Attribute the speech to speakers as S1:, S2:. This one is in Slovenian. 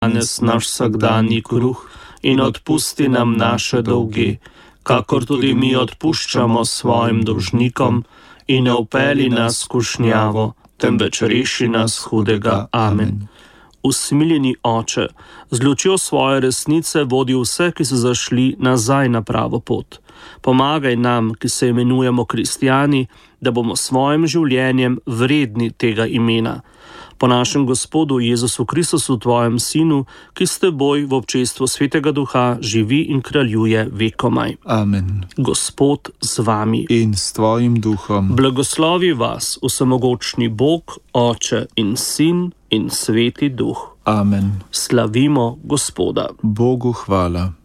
S1: danes naš vsakdanji kruh in odpusti nam naše dolge, kakor tudi mi odpuščamo svojim dolžnikom, in ne vpelji nas v skušnjavo, temveč reši nas hudega. Amen. Usmiljeni Oče, z lučjo svoje resnice vodi vse, ki so zašli nazaj na pravo pot. Pomagaj nam, ki se imenujemo kristjani, da bomo svojim življenjem vredni tega imena. Po našem Gospodu Jezusu Kristusu, tvojem Sinu, ki s teboj v občestvu Svetega Duha živi in kraljuje vekomaj.
S2: Amen.
S1: Gospod z vami.
S2: In s tvojim duhom.
S1: Blagoslovi vas vsemogočni Bog, Oče in Sin in Sveti Duh.
S2: Amen.
S1: Slavimo Gospoda.
S2: Bogu hvala.